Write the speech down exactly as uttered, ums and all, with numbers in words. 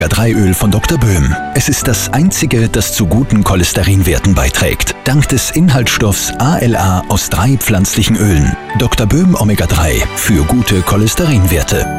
drei Öl von Doktor Böhm. Es ist das einzige, das zu guten Cholesterinwerten beiträgt. Dank des Inhaltsstoffs A L A aus drei pflanzlichen Ölen. Doktor Böhm Omega drei für gute Cholesterinwerte.